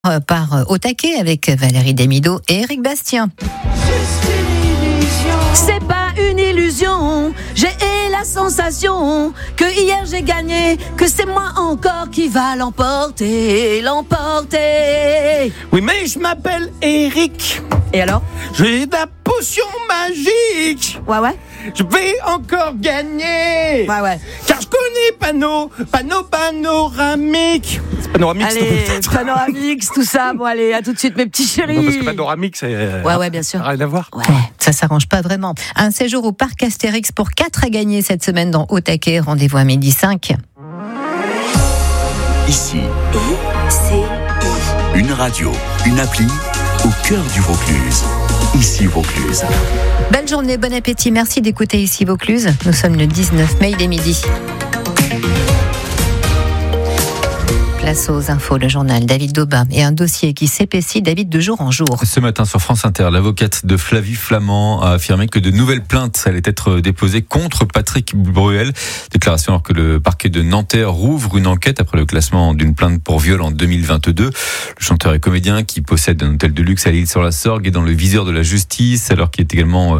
Par Au taquet avec Valérie Demido et Eric Bastien. C'est pas une illusion, j'ai la sensation que hier j'ai gagné, que c'est moi encore qui va l'emporter. Oui, mais je m'appelle Eric. Et alors ? J'ai la potion magique. Ouais. Je vais encore gagner. Ouais. Car je connais panneau panoramique. C'est panoramique, allez, panoramique, tout ça. Bon, allez, à tout de suite, mes petits chéris. Non, parce que panoramique, c'est... Ouais, bien sûr. Rien à voir. Ouais, ça s'arrange pas vraiment. Un séjour au parc Astérix pour 4 à gagner cette semaine dans Au taquet. Rendez-vous à 12h05. Ici, une radio, une appli au cœur du Vaucluse. Ici Vaucluse. Belle journée, bon appétit. Merci d'écouter Ici Vaucluse. Nous sommes le 19 mai, il est midi. Place aux infos, le journal David Daubin et un dossier qui s'épaissit, David, de jour en jour. Ce matin sur France Inter, l'avocate de Flavie Flament a affirmé que de nouvelles plaintes allaient être déposées contre Patrick Bruel. Déclaration alors que le parquet de Nanterre rouvre une enquête après le classement d'une plainte pour viol en 2022. Le chanteur et comédien qui possède un hôtel de luxe à l'Île-sur-la-Sorgue est dans le viseur de la justice alors qu'il est également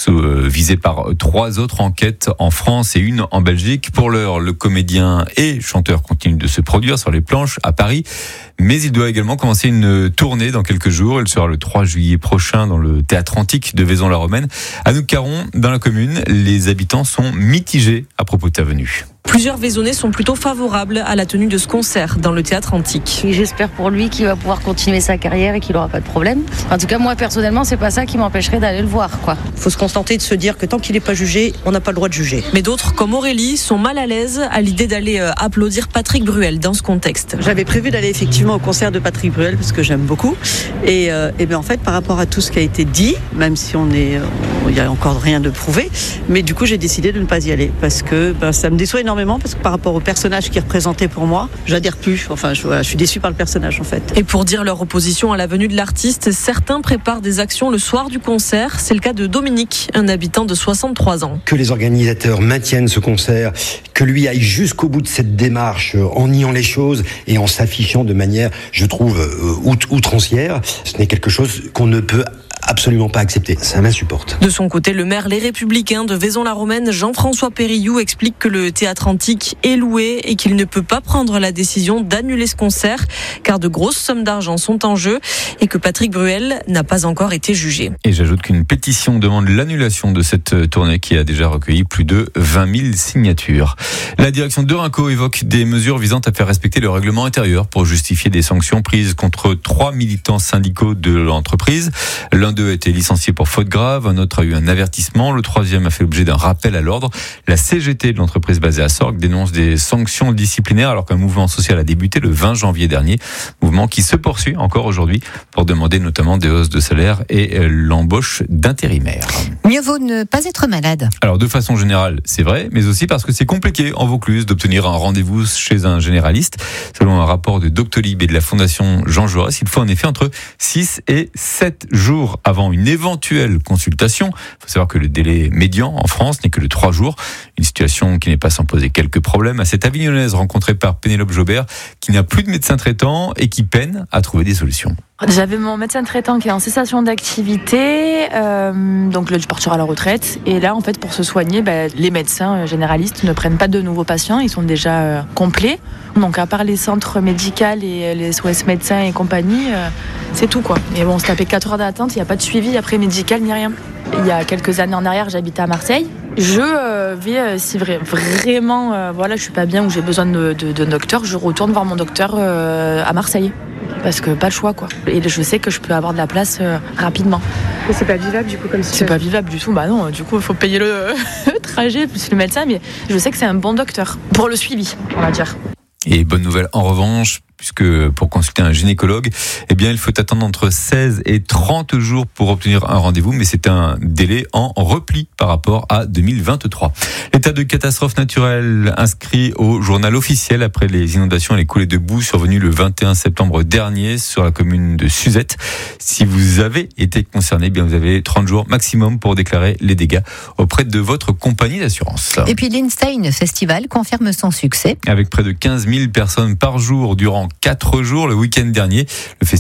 visé par 3 autres enquêtes en France et une en Belgique. Pour l'heure, le comédien et chanteur continue de se produire sur les planches à Paris, mais il doit également commencer une tournée dans quelques jours. Elle sera le 3 juillet prochain dans le théâtre antique de Vaison-la-Romaine. À Noug-Caron, dans la commune, les habitants sont mitigés à propos de sa venue. Plusieurs Vaisonnais sont plutôt favorables à la tenue de ce concert dans le théâtre antique. Et j'espère pour lui qu'il va pouvoir continuer sa carrière et qu'il n'aura pas de problème. En tout cas, moi personnellement, c'est pas ça qui m'empêcherait d'aller le voir, quoi. Faut se contenter de se dire que tant qu'il n'est pas jugé, on n'a pas le droit de juger. Mais d'autres, comme Aurélie, sont mal à l'aise à l'idée d'aller applaudir Patrick Bruel dans ce contexte. J'avais prévu d'aller effectivement au concert de Patrick Bruel parce que j'aime beaucoup. Et bien en fait, par rapport à tout ce qui a été dit, même si il y a encore rien de prouvé, mais du coup, j'ai décidé de ne pas y aller parce que ça me déçoit énormément parce que par rapport au personnage qui est représenté pour moi, j'adhère plus. Enfin, je suis déçue par le personnage en fait. Et pour dire leur opposition à la venue de l'artiste, certains préparent des actions le soir du concert. C'est le cas de Dominique, un habitant de 63 ans. Que les organisateurs maintiennent ce concert, que lui aille jusqu'au bout de cette démarche en niant les choses et en s'affichant de manière, je trouve, outrancière, ce n'est quelque chose qu'on ne peut absolument pas accepté, ça m'insupporte. De son côté, le maire Les Républicains de Vaison-la-Romaine, Jean-François Périllou, explique que le théâtre antique est loué et qu'il ne peut pas prendre la décision d'annuler ce concert car de grosses sommes d'argent sont en jeu et que Patrick Bruel n'a pas encore été jugé. Et j'ajoute qu'une pétition demande l'annulation de cette tournée qui a déjà recueilli plus de 20 000 signatures. La direction d'Eurinco évoque des mesures visant à faire respecter le règlement intérieur pour justifier des sanctions prises contre 3 militants syndicaux de l'entreprise. L'un d'eux a été licencié pour faute grave, un autre a eu un avertissement, le troisième a fait l'objet d'un rappel à l'ordre. La CGT de l'entreprise basée à Sorgues dénonce des sanctions disciplinaires alors qu'un mouvement social a débuté le 20 janvier dernier, mouvement qui se poursuit encore aujourd'hui pour demander notamment des hausses de salaire et l'embauche d'intérimaires. Mieux vaut ne pas être malade. Alors de façon générale, c'est vrai, mais aussi parce que c'est compliqué en Vaucluse d'obtenir un rendez-vous chez un généraliste. Selon un rapport de Doctolib et de la Fondation Jean Jaurès, il faut en effet entre 6 et 7 jours avant une éventuelle consultation. Il faut savoir que le délai médian en France n'est que de 3 jours. Une situation qui n'est pas sans poser quelques problèmes à cette Avignonnaise rencontrée par Pénélope Jobert qui n'a plus de médecin traitant et qui peine à trouver des solutions. J'avais mon médecin traitant qui est en cessation d'activité, donc là je partirai à la retraite. Et là en fait pour se soigner, les médecins généralistes ne prennent pas de nouveaux patients, ils sont déjà complets. Donc à part les centres médicaux et les SOS médecins et compagnie, c'est tout quoi. Mais bon, on se tapait 4 heures d'attente, il n'y a pas de suivi après médical ni rien. Il y a quelques années en arrière, j'habitais à Marseille. Je vais, si vraiment je suis pas bien ou j'ai besoin de docteur, je retourne voir mon docteur à Marseille. Parce que pas le choix quoi. Et je sais que je peux avoir de la place rapidement. Et c'est pas vivable du coup comme situation. C'est pas vivable du tout. Non, du coup il faut payer le trajet plus le médecin, mais je sais que c'est un bon docteur pour le suivi, on va dire. Et bonne nouvelle en revanche, puisque pour consulter un gynécologue, il faut attendre entre 16 et 30 jours pour obtenir un rendez-vous, mais c'est un délai en repli par rapport à 2023. L'état de catastrophe naturelle inscrit au journal officiel après les inondations et les coulées de boue survenues le 21 septembre dernier sur la commune de Suzette. Si vous avez été concerné, vous avez 30 jours maximum pour déclarer les dégâts auprès de votre compagnie d'assurance. Et puis l'Instein Festival confirme son succès. Avec près de 15 000 personnes par jour durant 4 jours le week-end dernier. Le festival